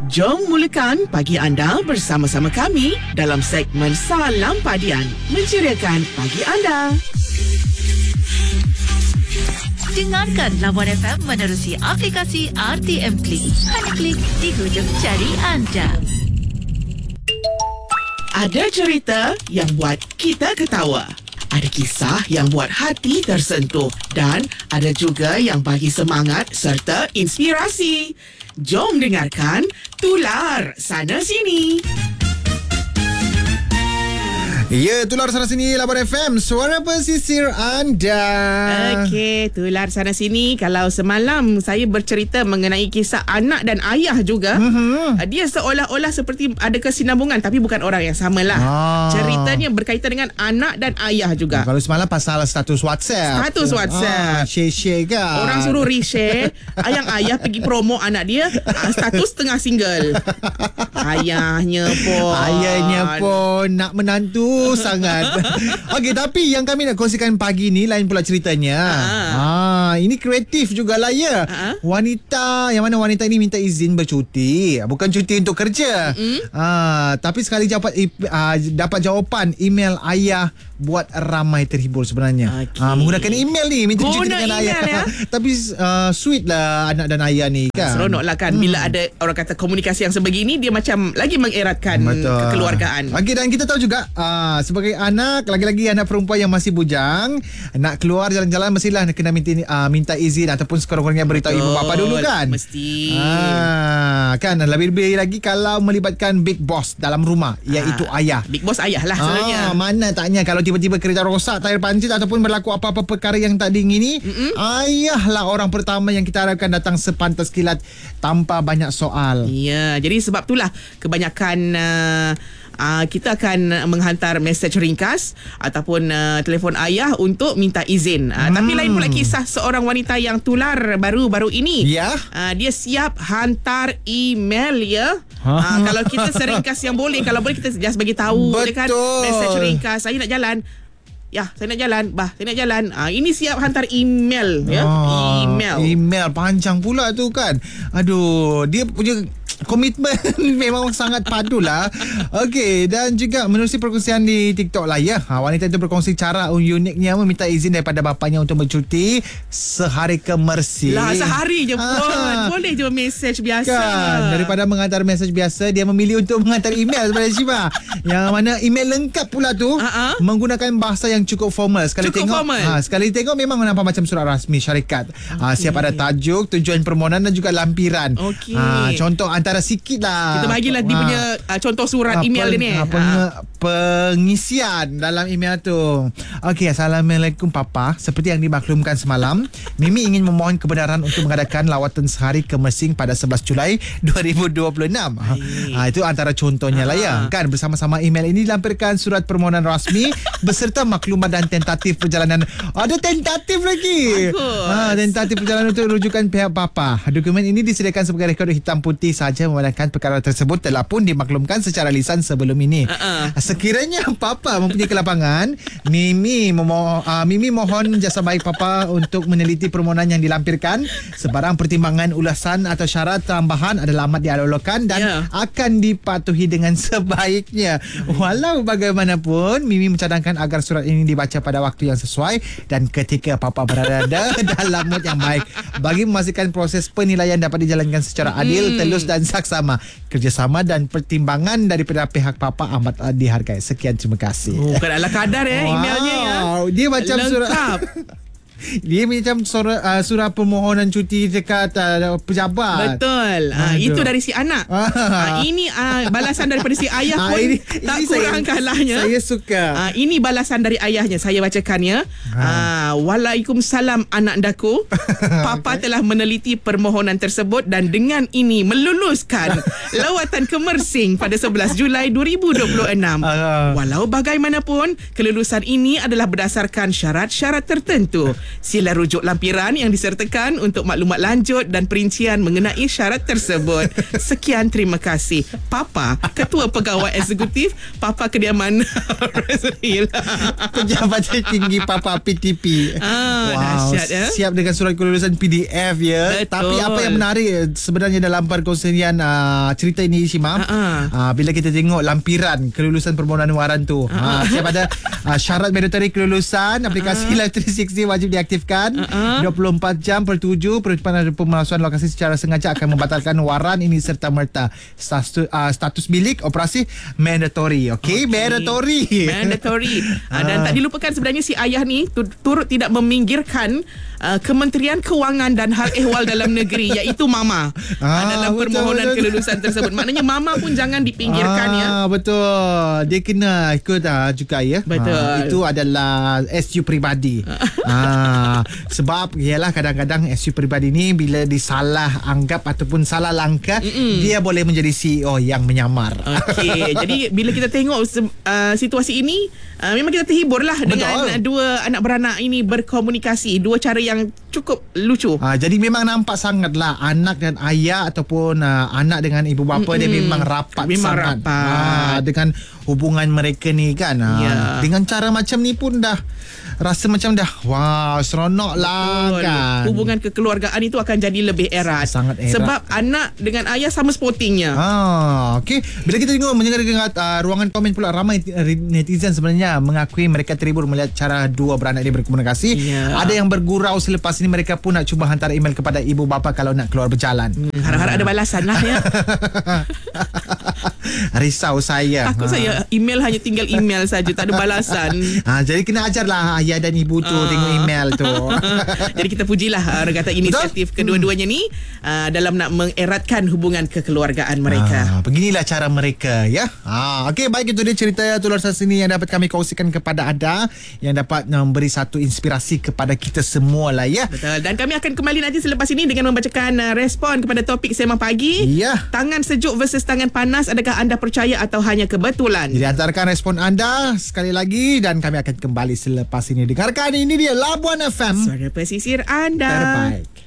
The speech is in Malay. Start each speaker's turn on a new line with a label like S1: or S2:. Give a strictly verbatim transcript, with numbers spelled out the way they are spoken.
S1: Jom mulakan pagi anda bersama-sama kami dalam segmen Salam Padian, menceriakan pagi anda.
S2: Dengarkan Lawan F M menerusi aplikasi R T M Klik. Hanya klik di hujung jari anda.
S1: Ada cerita yang buat kita ketawa. Ada kisah yang buat hati tersentuh. Dan ada juga yang bagi semangat serta inspirasi. Jom dengarkan Tular Sana Sini.
S3: Ya, Tular Sana Sini Lawan F M, suara pesisir anda.
S1: Okey, Tular Sana Sini. Kalau semalam saya bercerita mengenai kisah anak dan ayah juga, mm-hmm. dia seolah-olah seperti ada kesinambungan, tapi bukan orang yang samalah. Ah. Ceritanya berkaitan dengan anak dan ayah juga.
S3: Kalau semalam pasal status WhatsApp.
S1: Status WhatsApp.
S3: Ah, share-share kan.
S1: Orang suruh reshare. Ayang ayah pergi promo anak dia, status tengah single. Ayahnya pun.
S3: Ayahnya pun nak menantu sangat. Okey, tapi yang kami nak kongsikan pagi ni lain pula ceritanya. Ah, ini kreatif jugalah ya. Ha? Wanita, yang mana wanita ini minta izin bercuti, bukan cuti untuk kerja. Mm. Ah, tapi sekali dapat uh, dapat jawapan email ayah buat ramai terhibur sebenarnya. Okay. Ah, menggunakan email ni minta cuti dengan ayah. Ya? Tapi uh, sweet lah anak dan ayah ni kan.
S1: Seronok lah kan. Hmm. Bila ada orang kata komunikasi yang sebegini, dia macam lagi mengeratkan Betul. kekeluargaan.
S3: Okey, dan kita tahu juga uh, sebagai anak, lagi-lagi anak perempuan yang masih bujang, nak keluar jalan-jalan mestilah kena minta, uh, minta izin ataupun sekurang-kurangnya beritahu Betul. ibu bapa dulu kan.
S1: Mesti.
S3: Ah, kan lebih-lebih lagi kalau melibatkan big boss dalam rumah, iaitu ah, ayah.
S1: Big boss ayah lah sebenarnya.
S3: Ah, mana taknya kalau tiba-tiba kereta rosak, tayar pancit ataupun berlaku apa-apa perkara yang tak diingini, Mm-mm. ayahlah orang pertama yang kita harapkan datang sepantas kilat tanpa banyak soal.
S1: Ya, jadi sebab itulah kebanyakan uh, Uh, kita akan menghantar mesej ringkas ataupun uh, telefon ayah untuk minta izin. Uh, hmm. Tapi lain pula kisah seorang wanita yang tular baru-baru ini.
S3: Ya.
S1: Uh, dia siap hantar email ya. Uh, kalau kita seringkas yang boleh, kalau boleh kita just bagi tahu kan, mesej ringkas, saya nak jalan. Ya, saya nak jalan. Bah, saya nak jalan. Ah, ini siap hantar email ya.
S3: Oh,
S1: email.
S3: Email panjang pula tu kan. Aduh, dia punya komitmen memang sangat padulah. Okey, dan juga menerusi perkongsian di TikTok lah ya. Ha, wanita itu berkongsi cara uniknya meminta izin daripada bapanya untuk bercuti sehari ke Mersing.
S1: Lah, sehari je pun. Ha. Boleh je mesej biasa.
S3: Kan, daripada menghantar mesej biasa, dia memilih untuk menghantar email sebenarnya Syifa. Yang mana email lengkap pula tu uh-huh. menggunakan bahasa yang cukup formal. Sekali
S1: cukup
S3: tengok,
S1: formal.
S3: Ha, sekali tengok memang nampak macam surat rasmi syarikat. Okay. Ha, siap ada tajuk, tujuan permohonan dan juga lampiran. Okay. Ha, contoh antara sikit lah.
S1: Kita bagilah dia punya uh, contoh surat ha, email pen, ni.
S3: Ha, pen, ha. Pengisian dalam email tu. Okey, Assalamualaikum Papa. Seperti yang dimaklumkan semalam, Mimi ingin memohon kebenaran untuk mengadakan lawatan sehari ke Mersing pada sebelas Julai dua ribu dua puluh enam. Ha, itu antara contohnya ha. lah ya. Kan, bersama-sama email ini dilampirkan surat permohonan rasmi beserta maklumat dan tentatif perjalanan. Ada tentatif lagi. Ha, tentatif perjalanan untuk rujukan pihak Papa. Dokumen ini disediakan sebagai rekod hitam putih sahaja memandangkan perkara tersebut telah pun dimaklumkan secara lisan sebelum ini. Uh-uh. Sekiranya Papa mempunyai kelapangan, Mimi memohon, uh, Mimi mohon jasa baik Papa untuk meneliti permohonan yang dilampirkan. Sebarang pertimbangan ulasan atau syarat tambahan adalah amat dialolokan dan yeah. akan dipatuhi dengan sebaiknya. Walau bagaimanapun, Mimi mencadangkan agar surat ini dibaca pada waktu yang sesuai dan ketika Papa berada dalam mood yang baik bagi memastikan proses penilaian dapat dijalankan secara adil, hmm. telus dan saksama. Kerjasama dan pertimbangan daripada pihak Papa amat dihargai. Sekian, terima kasih.
S1: Oh, bukan ala kadar ya wow. emailnya ya.
S3: Dia macam
S1: lengkap. Surat
S3: dia macam surah, uh, surah permohonan cuti dekat uh, pejabat.
S1: Betul. Uh, itu dari si anak. Uh, ini uh, balasan daripada si ayah pun uh, ini, tak ini kurang saya, kalahnya.
S3: Saya suka.
S1: Uh, ini balasan dari ayahnya. Saya bacakan ya. Uh, Waalaikumsalam anak daku. Papa telah meneliti permohonan tersebut dan dengan ini meluluskan lawatan ke Mersing pada sebelas Julai dua ribu dua puluh enam. Uh, Walau bagaimanapun, kelulusan ini adalah berdasarkan syarat-syarat tertentu. Sila rujuk lampiran yang disertakan untuk maklumat lanjut dan perincian mengenai syarat tersebut. Sekian, terima kasih. Papa, Ketua Pegawai Eksekutif Papa Kediaman Resril.
S3: Pejabat Tinggi Papa P T P.
S1: Ah, dahsyat, ya.
S3: Siap dengan surat kelulusan P D F ya.
S1: Betul.
S3: Tapi apa yang menarik sebenarnya dalam perkongsian uh, cerita ini Shima,
S1: Uh-uh.
S3: uh, bila kita tengok lampiran kelulusan permohonan waran tu, uh-uh. uh, siap ada uh, syarat mandatory kelulusan aplikasi uh-uh. Live tiga enam kosong wajib diaktifkan. uh-uh. dua puluh empat jam per tujuh penerbangan pemalsuan lokasi secara sengaja akan membatalkan waran ini serta merta. Status, uh, status bilik operasi mandatory. Okey, okay. mandatory.
S1: Mandatory. uh, dan tak dilupakan sebenarnya si ayah ni tu- turut tidak meminggirkan uh, Kementerian Kewangan dan Hal Ehwal Dalam Negeri, iaitu Mama,
S3: Ah,
S1: uh, dalam
S3: betul,
S1: permohonan
S3: betul.
S1: kelulusan tersebut. Maknanya Mama pun jangan dipinggirkan,
S3: ah,
S1: ya.
S3: Betul. Dia kena ikut ah, juga ya.
S1: Betul.
S3: Ah, itu adalah S U peribadi. ah, sebab ialah kadang-kadang S U peribadi ni bila disalah anggap ataupun salah langkah, Mm-mm. dia boleh menjadi C E O yang menyamar.
S1: Okey, jadi bila kita tengok uh, situasi ini, uh, memang kita terhibur lah dengan uh, dua anak beranak ini berkomunikasi, dua cara yang cukup lucu.
S3: Ah, jadi memang nampak sangatlah anak dan ayah ataupun uh, anak dengan ibu bapa, Mm-mm. dia memang rapat
S1: memang
S3: sangat.
S1: rapat.
S3: Ah, dengan hubungan mereka ni kan. Ah,
S1: Ya.
S3: dengan cara macam ni pun dah rasa macam dah wow, seronok lah
S1: Betul.
S3: kan.
S1: Hubungan kekeluargaan itu akan jadi lebih erat.
S3: Sangat erat.
S1: Sebab anak dengan ayah sama sportingnya.
S3: Ah, okey. Bila kita tengok mendengar dengan uh, ruangan komen pula, ramai netizen sebenarnya mengakui mereka terhibur melihat cara dua beranak ini berkomunikasi.
S1: Ya.
S3: Ada yang bergurau selepas ini mereka pun nak cuba hantar email kepada ibu bapa kalau nak keluar berjalan.
S1: Hmm, harap-harap ada balasan lah, ya.
S3: Risau saya.
S1: Takut
S3: ha.
S1: saya email hanya tinggal email saja, tak ada balasan.
S3: Ha, jadi kena ajarlah ayah dan ibu tu
S1: Ah.
S3: tengok email tu.
S1: Jadi kita pujilah uh, orang kata inisiatif Betul? kedua-duanya ni uh, dalam nak mengeratkan hubungan kekeluargaan mereka.
S3: Ha, beginilah cara mereka ya. Ha, okey, baik, itu dia cerita Tular Sasini yang dapat kami kongsikan kepada anda, yang dapat memberi satu inspirasi kepada kita semua lah ya.
S1: Betul. Dan kami akan kembali nanti selepas ini dengan membacakan uh, respon kepada topik Sembang Pagi.
S3: Ya.
S1: Tangan sejuk versus tangan panas, adakah anda percaya atau hanya kebetulan?
S3: Jadi hantarkan respon anda sekali lagi dan kami akan kembali selepas ini. Dengarkan, ini dia Labuan F M
S1: Suara pesisir anda.
S3: terbaik.